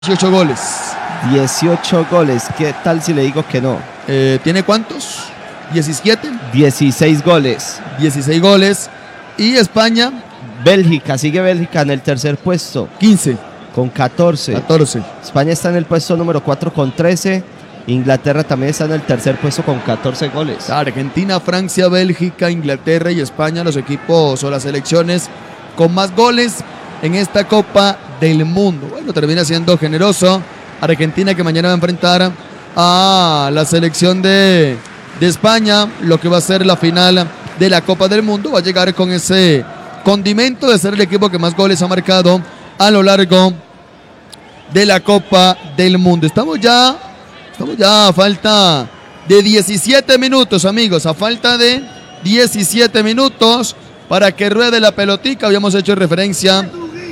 18 goles. 18 goles. ¿Qué tal si le digo que no? ¿Tiene cuántos? 17. 16 goles. 16 goles. Y España. Bélgica, sigue Bélgica en el tercer puesto. 15. Con 14. 14. España está en el puesto número 4 con 13. Inglaterra también está en el tercer puesto con 14 goles. Argentina, Francia, Bélgica, Inglaterra y España, los equipos o las selecciones con más goles en esta Copa del Mundo. Bueno, termina siendo generoso. Argentina, que mañana va a enfrentar a la selección de España, lo que va a ser la final de la Copa del Mundo, va a llegar con ese condimento de ser el equipo que más goles ha marcado a lo largo de la Copa del Mundo. Estamos ya a falta de 17 minutos, amigos, a falta de 17 minutos para que ruede la pelotica. Habíamos hecho referencia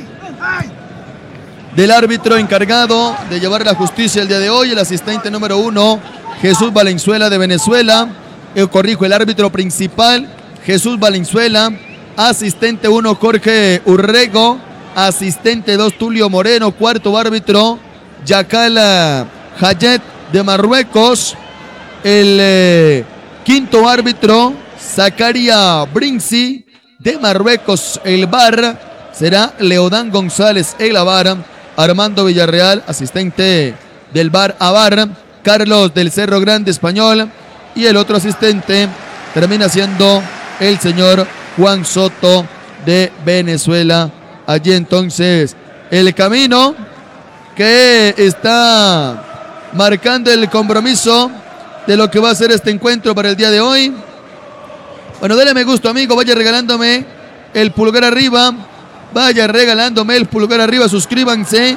del árbitro encargado de llevar la justicia el día de hoy, el asistente número 1, Jesús Valenzuela de Venezuela. Corrijo, el árbitro principal, Jesús Valenzuela. Asistente 1, Jorge Urrego. Asistente 2, Tulio Moreno. Cuarto árbitro, Yakal Hayet de Marruecos. El quinto árbitro, Zakaria Brinzi de Marruecos. El VAR será Leodán González. El VAR, Armando Villarreal, asistente del VAR a VAR, Carlos del Cerro Grande, español. Y el otro asistente termina siendo el señor Juan Soto de Venezuela. Allí entonces el camino que está marcando el compromiso de lo que va a ser este encuentro para el día de hoy. Bueno, dale me gusta, amigo, vaya regalándome el pulgar arriba, vaya regalándome el pulgar arriba, suscríbanse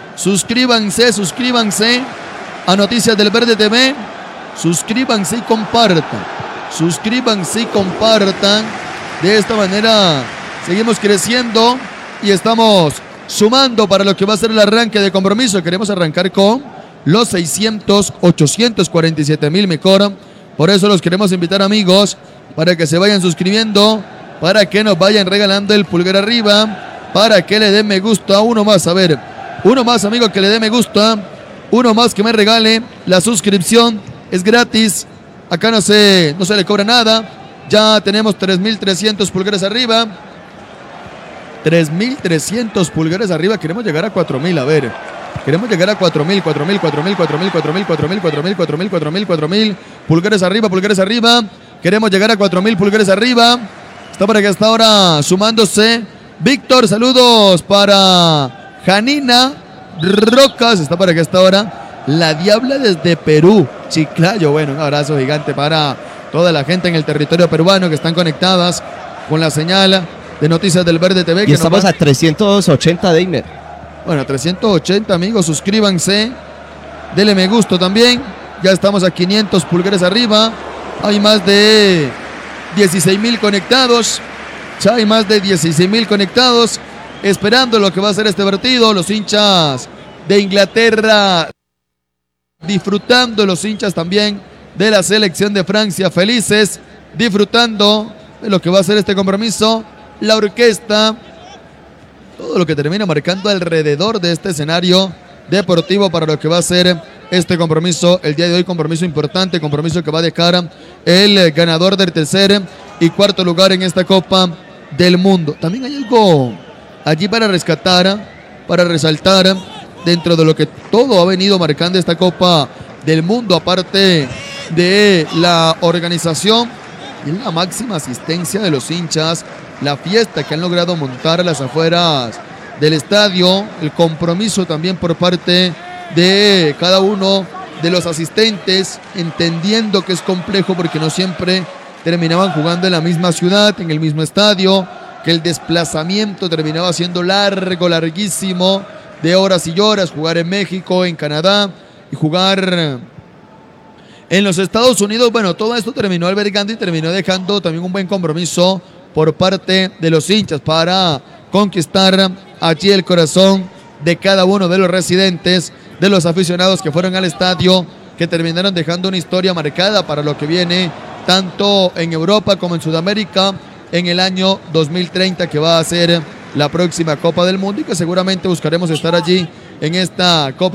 a Noticias del Verde TV, suscríbanse y compartan, de esta manera seguimos creciendo y estamos sumando para lo que va a ser el arranque de compromiso. Queremos arrancar con los 847,000 mejor. Por eso los queremos invitar, amigos, para que se vayan suscribiendo, para que nos vayan regalando el pulgar arriba, para que le den me gusta a uno más. A ver, uno más, amigo, que le dé me gusta, uno más que me regale la suscripción, es gratis. Acá no se le cobra nada. Ya tenemos 3.300 pulgares arriba. 3.300 pulgares arriba. Queremos llegar a 4.000. A ver, queremos llegar a 4.000 pulgares arriba. Queremos llegar a 4.000 pulgares arriba. Está por aquí hasta ahora sumándose Víctor. Saludos para Janina Rocas. Está por aquí hasta ahora la Diabla desde Perú, Chiclayo. Bueno, un abrazo gigante para toda la gente en el territorio peruano que están conectadas con la señal de Noticias del Verde TV. Y estamos a 380, Deimer. Bueno, 380, amigos, suscríbanse, denle me gusta también. Ya estamos a 500 pulgares arriba. Hay más de 16.000 conectados. Ya hay más de 16.000 conectados esperando lo que va a ser este partido. Los hinchas de Inglaterra disfrutando, los hinchas también de la selección de Francia felices, disfrutando de lo que va a ser este compromiso. La orquesta, todo lo que termina marcando alrededor de este escenario deportivo para lo que va a ser este compromiso el día de hoy. Compromiso importante, compromiso que va a dejar el ganador del tercer y cuarto lugar en esta Copa del Mundo. También hay algo allí para rescatar, para resaltar dentro de lo que todo ha venido marcando esta Copa del Mundo, aparte de la organización y la máxima asistencia de los hinchas, la fiesta que han logrado montar a las afueras del estadio, el compromiso también por parte de cada uno de los asistentes, entendiendo que es complejo porque no siempre terminaban jugando en la misma ciudad, en el mismo estadio, que el desplazamiento terminaba siendo larguísimo, de horas y horas, jugar en México, en Canadá y jugar en los Estados Unidos. Bueno, todo esto terminó albergando y terminó dejando también un buen compromiso por parte de los hinchas para conquistar allí el corazón de cada uno de los residentes, de los aficionados que fueron al estadio, que terminaron dejando una historia marcada para lo que viene tanto en Europa como en Sudamérica en el año 2030, que va a ser la próxima Copa del Mundo y que seguramente buscaremos estar allí en esta Copa